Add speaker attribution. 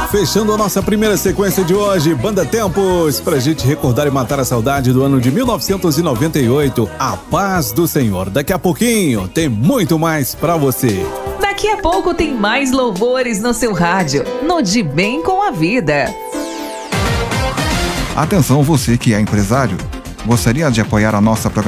Speaker 1: Fechando a nossa primeira sequência de hoje, Banda Tempos, pra gente recordar e matar a saudade do ano de 1998, A Paz do Senhor. Daqui a pouquinho tem muito mais pra você.
Speaker 2: Daqui a pouco tem mais louvores no seu rádio, no De Bem com a Vida.
Speaker 3: Atenção você que é empresário. Gostaria de apoiar a nossa programação?